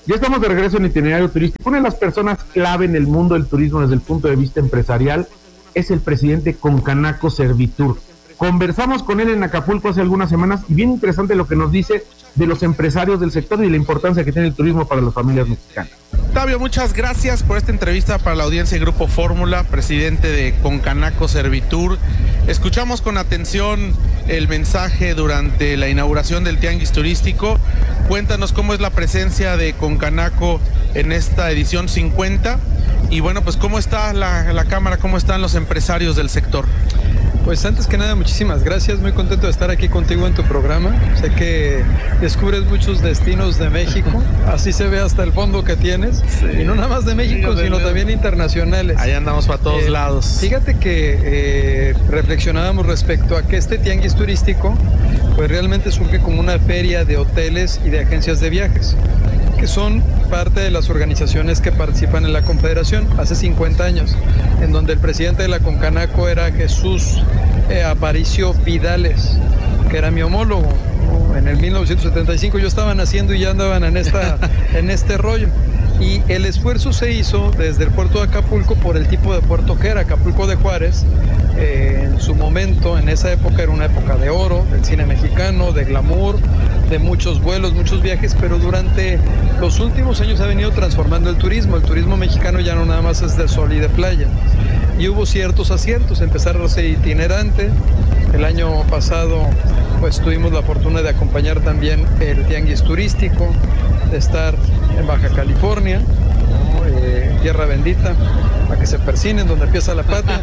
Ya estamos de regreso en Itinerario Turístico. Una de las personas clave en el mundo del turismo desde el punto de vista empresarial es el presidente Concanaco Servitur. Conversamos con él en Acapulco hace algunas semanas y bien interesante lo que nos dice de los empresarios del sector y la importancia que tiene el turismo para las familias mexicanas. Octavio, muchas gracias por esta entrevista para la audiencia de Grupo Fórmula, presidente de Concanaco Servitur. Escuchamos con atención el mensaje durante la inauguración del Tianguis Turístico. Cuéntanos cómo es la presencia de Concanaco en esta edición 50 y bueno, pues cómo está la Cámara, cómo están los empresarios del sector. Pues antes que nada, muchísimas gracias, muy contento de estar aquí contigo en tu programa. Sé que descubres muchos destinos de México, así se ve hasta el fondo que tienes, sí. Y no nada más de México, sino también internacionales. Ahí andamos para todos lados. Fíjate que reflexionábamos respecto a que este tianguis turístico, pues realmente surge como una feria de hoteles y de agencias de viajes, que son parte de las organizaciones que participan en la Confederación hace 50 años, en donde el presidente de la Concanaco era Jesús Aparicio Vidales, que era mi homólogo. En el 1975 yo estaba naciendo y ya andaban en este rollo. Y el esfuerzo se hizo desde el puerto de Acapulco por el tipo de puerto que era Acapulco de Juárez. En su momento, en esa época, era una época de oro, del cine mexicano, de glamour, de muchos vuelos, muchos viajes, pero durante los últimos años ha venido transformando el turismo. El turismo mexicano ya no nada más es de sol y de playa. Y hubo ciertos aciertos, empezaron a ser itinerante. El año pasado pues tuvimos la fortuna de acompañar también el tianguis turístico, de estar en Baja California, tierra bendita, a que se persinen donde empieza la patria,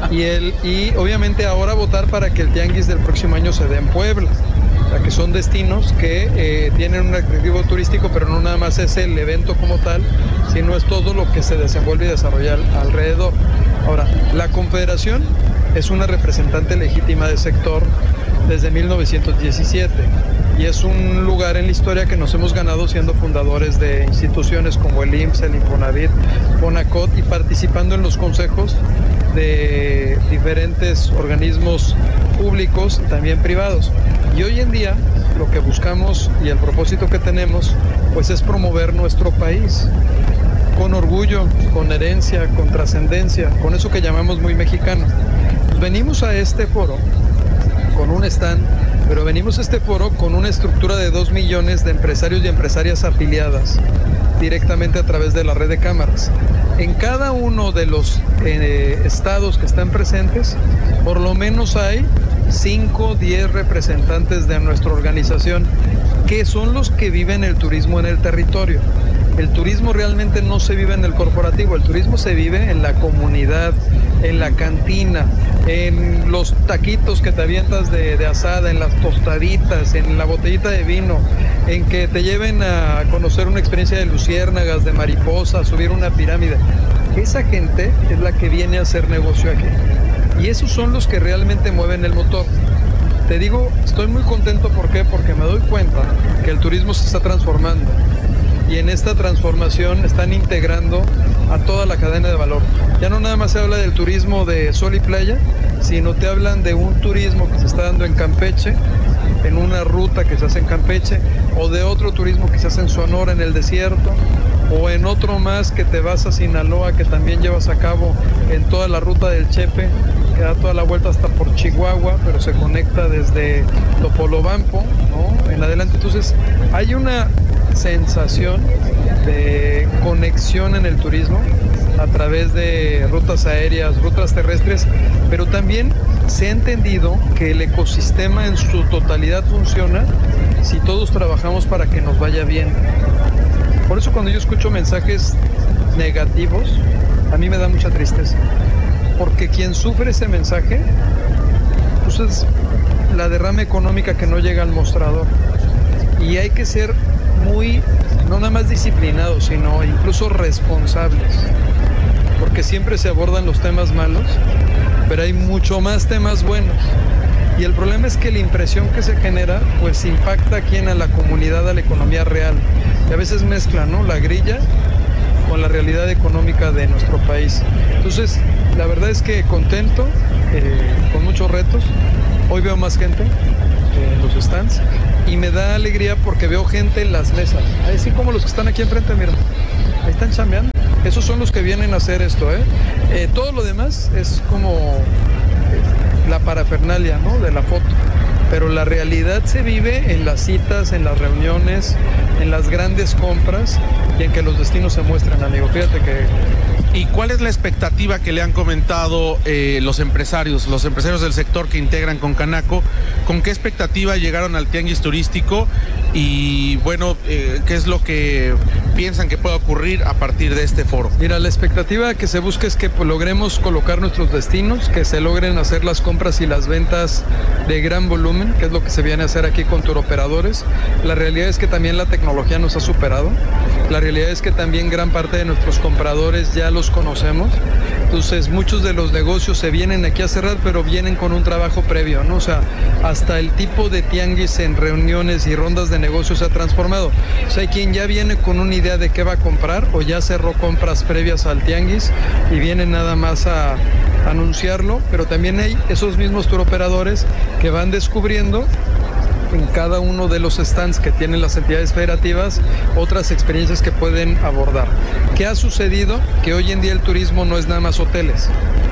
y obviamente ahora votar para que el tianguis del próximo año se dé en Puebla. O sea, que son destinos que tienen un atractivo turístico, pero no nada más es el evento como tal, sino es todo lo que se desenvuelve y desarrolla alrededor. Ahora, la Confederación es una representante legítima del sector desde 1917 y es un lugar en la historia que nos hemos ganado siendo fundadores de instituciones como el IMSS, el Infonavit, Fonacot, y participando en los consejos de diferentes organismos públicos y también privados. Y hoy en día lo que buscamos y el propósito que tenemos pues es promover nuestro país con orgullo, con herencia, con trascendencia, con eso que llamamos muy mexicano. Pues venimos a este foro con un stand, pero venimos a este foro con una estructura de 2 millones de empresarios y empresarias afiliadas directamente a través de la red de cámaras. En cada uno de los estados que están presentes, por lo menos hay 5 o 10 representantes de nuestra organización, que son los que viven el turismo en el territorio. El turismo realmente no se vive en el corporativo, el turismo se vive en la comunidad, en la cantina, en los taquitos que te avientas de asada, en las tostaditas, en la botellita de vino, en que te lleven a conocer una experiencia de luciérnagas, de mariposas, subir una pirámide. Esa gente es la que viene a hacer negocio aquí. Y esos son los que realmente mueven el motor. Te digo, estoy muy contento, ¿por qué? Porque me doy cuenta que el turismo se está transformando. Y en esta transformación están integrando a toda la cadena de valor. Ya no nada más se habla del turismo de sol y playa, sino te hablan de un turismo que se está dando en Campeche, en una ruta que se hace en Campeche, o de otro turismo que se hace en Sonora, en el desierto, o en otro más que te vas a Sinaloa, que también llevas a cabo en toda la ruta del Chepe, que da toda la vuelta hasta por Chihuahua, pero se conecta desde Topolobampo, ¿no?, en adelante. Entonces, hay una sensación de conexión en el turismo a través de rutas aéreas, rutas terrestres, pero también se ha entendido que el ecosistema en su totalidad funciona si todos trabajamos para que nos vaya bien. Por eso cuando yo escucho mensajes negativos, a mí me da mucha tristeza, porque quien sufre ese mensaje, pues es la derrama económica que no llega al mostrador. Y hay que ser muy, no nada más disciplinados, sino incluso responsables, porque siempre se abordan los temas malos, pero hay mucho más temas buenos. Y el problema es que la impresión que se genera, pues impacta aquí en la comunidad, a la economía real. Y a veces mezclan, ¿no?, la grilla con la realidad económica de nuestro país. Entonces, la verdad es que contento, con muchos retos. Hoy veo más gente en los stands, y me da alegría porque veo gente en las mesas, así como los que están aquí enfrente, miren, ahí están chambeando. Esos son los que vienen a hacer esto, todo lo demás es como la parafernalia, ¿no?, de la foto. Pero la realidad se vive en las citas, en las reuniones, en las grandes compras y en que los destinos se muestran, amigo. Fíjate que... ¿Y cuál es la expectativa que le han comentado los empresarios del sector que integran con Canaco? ¿Con qué expectativa llegaron al tianguis turístico? Y bueno, ¿qué es lo que piensan que pueda ocurrir a partir de este foro? Mira, la expectativa que se busca es que logremos colocar nuestros destinos, que se logren hacer las compras y las ventas de gran volumen, que es lo que se viene a hacer aquí con turoperadores. La realidad es que también la tecnología nos ha superado. La realidad es que también gran parte de nuestros compradores ya los conocemos. Entonces muchos de los negocios se vienen aquí a cerrar, pero vienen con un trabajo previo, ¿no? O sea, hasta el tipo de tianguis en reuniones y rondas de negocios se ha transformado. O sea, hay quien ya viene con una idea de qué va a comprar o ya cerró compras previas al tianguis y viene nada más a anunciarlo, pero también hay esos mismos turoperadores que van descubriendo en cada uno de los stands que tienen las entidades federativas otras experiencias que pueden abordar. ¿Qué ha sucedido? Que hoy en día el turismo no es nada más hoteles,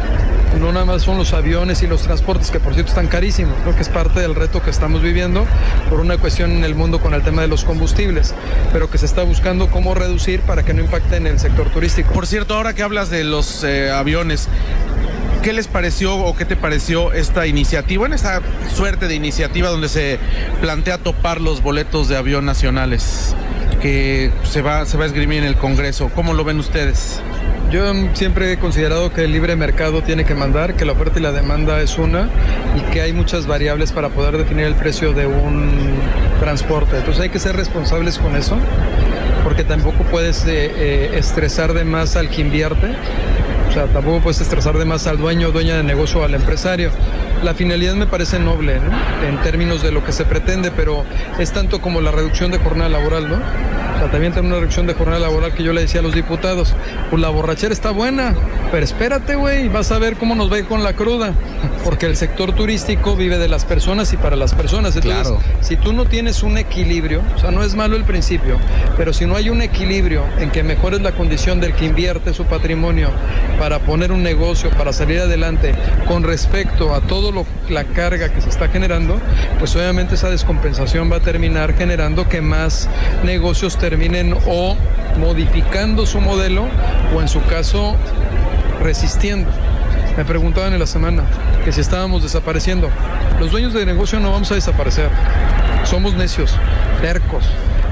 no nada más son los aviones y los transportes, que por cierto están carísimos. Creo que es parte del reto que estamos viviendo por una cuestión en el mundo con el tema de los combustibles, pero que se está buscando cómo reducir para que no impacte en el sector turístico. Por cierto, ahora que hablas de los aviones, ¿qué les pareció o qué te pareció esta iniciativa, en esta suerte de iniciativa donde se plantea topar los boletos de avión nacionales que se va a esgrimir en el Congreso? ¿Cómo lo ven ustedes? Yo siempre he considerado que el libre mercado tiene que mandar, que la oferta y la demanda es una y que hay muchas variables para poder definir el precio de un transporte. Entonces hay que ser responsables con eso, porque tampoco puedes estresar de más al que invierte. O sea, tampoco puedes estresar de más al dueño o dueña de negocio o al empresario. La finalidad me parece noble, ¿no?, en términos de lo que se pretende, pero es tanto como la reducción de jornada laboral, ¿no? O sea, también tenemos una reducción de jornada laboral que yo le decía a los diputados, pues la borrachera está buena, pero espérate, güey, vas a ver cómo nos va a ir con la cruda, porque el sector turístico vive de las personas y para las personas. Entonces, claro, si tú no tienes un equilibrio, o sea, no es malo el principio, pero si no hay un equilibrio en que mejores la condición del que invierte su patrimonio para poner un negocio, para salir adelante, con respecto a todo la carga que se está generando, pues obviamente esa descompensación va a terminar generando que más negocios terminen o modificando su modelo o en su caso resistiendo. Me preguntaban en la semana que si estábamos desapareciendo. Los dueños de negocio no vamos a desaparecer. Somos necios, tercos,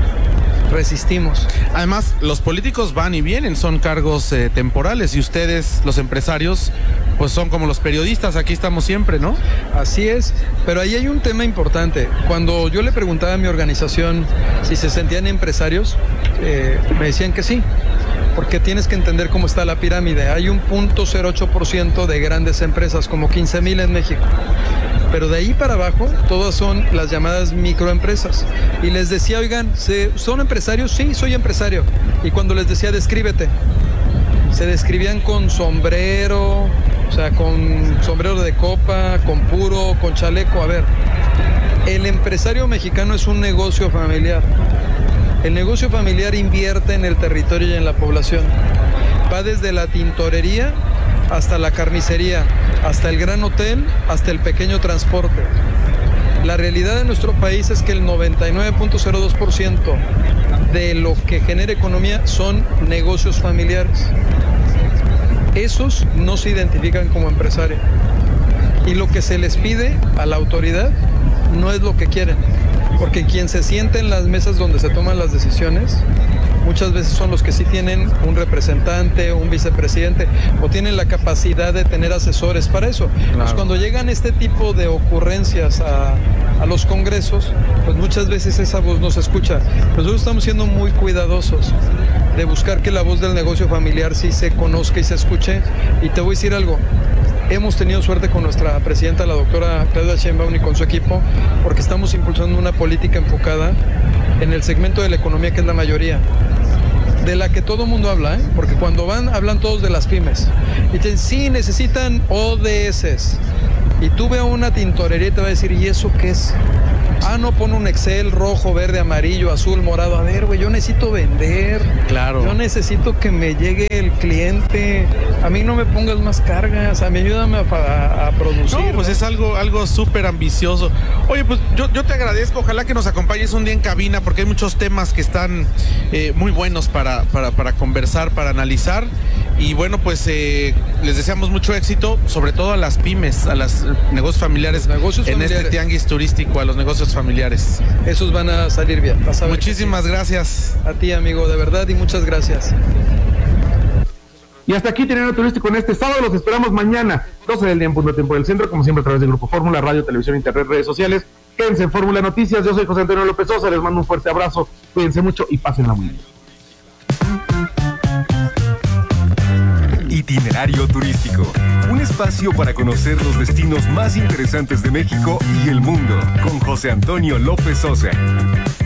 resistimos. Además, los políticos van y vienen, son cargos temporales, y ustedes, los empresarios, pues son como los periodistas, aquí estamos siempre, ¿no? Así es, pero ahí hay un tema importante. Cuando yo le preguntaba a mi organización si se sentían empresarios, me decían que sí, porque tienes que entender cómo está la pirámide. Hay un 0.08% de grandes empresas, como 15,000 en México. Pero de ahí para abajo, todas son las llamadas microempresas. Y les decía, oigan, ¿son empresarios? Sí, soy empresario. Y cuando les decía, descríbete, se describían con sombrero, o sea, con sombrero de copa, con puro, con chaleco. A ver, el empresario mexicano es un negocio familiar. El negocio familiar invierte en el territorio y en la población. Va desde la tintorería hasta la carnicería, hasta el gran hotel, hasta el pequeño transporte. La realidad de nuestro país es que el 99.02% de lo que genera economía son negocios familiares. Esos no se identifican como empresarios. Y lo que se les pide a la autoridad no es lo que quieren. Porque quien se siente en las mesas donde se toman las decisiones, muchas veces son los que sí tienen un representante, un vicepresidente, o tienen la capacidad de tener asesores para eso. Claro. Pues cuando llegan este tipo de ocurrencias a los congresos, pues muchas veces esa voz no se escucha. Nosotros estamos siendo muy cuidadosos de buscar que la voz del negocio familiar sí se conozca y se escuche. Y te voy a decir algo. Hemos tenido suerte con nuestra presidenta, la doctora Claudia Sheinbaum, y con su equipo, porque estamos impulsando una política enfocada en el segmento de la economía que es la mayoría, de la que todo el mundo habla, porque cuando hablan todos de las pymes, y dicen, sí, necesitan ODS, y tú ve a una tintorería y te va a decir, ¿y eso qué es? No, pon un Excel rojo, verde, amarillo, azul, morado. A ver, güey, yo necesito vender. Claro. Yo necesito que me llegue el cliente. A mí no me pongas más cargas. A mí ayúdame a producir. No, pues es algo súper ambicioso. Oye, pues yo te agradezco. Ojalá que nos acompañes un día en cabina, porque hay muchos temas que están muy buenos para conversar, para analizar. Y bueno, pues les deseamos mucho éxito, sobre todo a las pymes, a los negocios familiares en este tianguis turístico, a los negocios familiares. Esos van a salir bien. Muchísimas gracias. A ti, amigo, de verdad, y muchas gracias. Y hasta aquí Itinerario Turístico en este sábado. Los esperamos mañana, 12 del día en punto de tiempo del centro, como siempre a través del Grupo Fórmula, radio, televisión, internet, redes sociales. Quédense en Fórmula Noticias. Yo soy José Antonio López Sosa, les mando un fuerte abrazo. Cuídense mucho y pásenla muy bien. Itinerario Turístico, un espacio para conocer los destinos más interesantes de México y el mundo, con José Antonio López Sosa.